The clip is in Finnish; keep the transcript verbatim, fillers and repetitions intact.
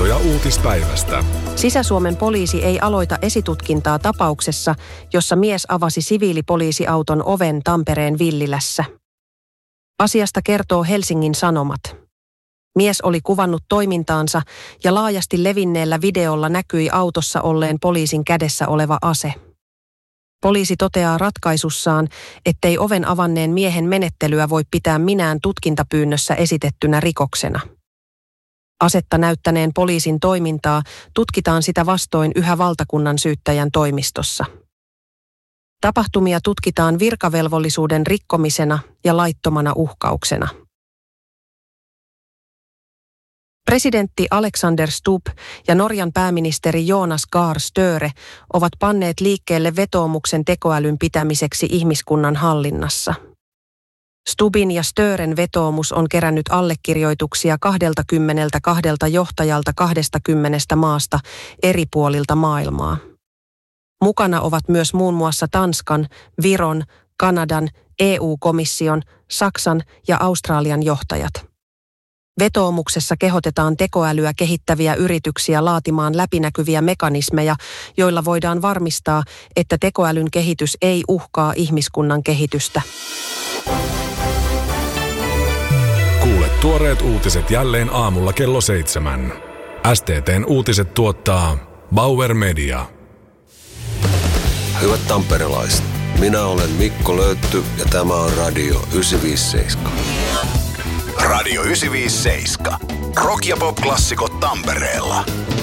Tietoja uutispäivästä. Sisä-Suomen poliisi ei aloita esitutkintaa tapauksessa, jossa mies avasi siviilipoliisiauton oven Tampereen Villilässä. Asiasta kertoo Helsingin Sanomat. Mies oli kuvannut toimintaansa ja laajasti levinneellä videolla näkyi autossa olleen poliisin kädessä oleva ase. Poliisi toteaa ratkaisussaan, ettei oven avanneen miehen menettelyä voi pitää minään tutkintapyynnössä esitettynä rikoksena. Asetta näyttäneen poliisin toimintaa tutkitaan sitä vastoin yhä valtakunnan syyttäjän toimistossa. Tapahtumia tutkitaan virkavelvollisuuden rikkomisena ja laittomana uhkauksena. Presidentti Alexander Stubb ja Norjan pääministeri Jonas Gahr Støre ovat panneet liikkeelle vetoomuksen tekoälyn pitämiseksi ihmiskunnan hallinnassa. Stubbin ja Stören vetoomus on kerännyt allekirjoituksia kaksikymmentäkaksi johtajalta kaksikymmentä maasta eri puolilta maailmaa. Mukana ovat myös muun muassa Tanskan, Viron, Kanadan, E U-komission, Saksan ja Australian johtajat. Vetoomuksessa kehotetaan tekoälyä kehittäviä yrityksiä laatimaan läpinäkyviä mekanismeja, joilla voidaan varmistaa, että tekoälyn kehitys ei uhkaa ihmiskunnan kehitystä. Kuule tuoreet uutiset jälleen aamulla kello seitsemän. S T T:n uutiset tuottaa Bauer Media. Hyvät tamperelaiset, minä olen Mikko Löytty ja tämä on Radio yhdeksänsataaviisikymmentäseitsemän. Radio yhdeksänsataaviisikymmentäseitsemän. Rock- ja pop-klassikot Tampereella.